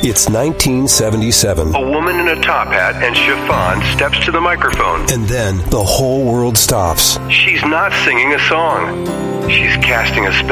It's 1977. A woman in a top hat and chiffon steps to the microphone. And then the whole world stops. She's not singing a song. She's casting a spell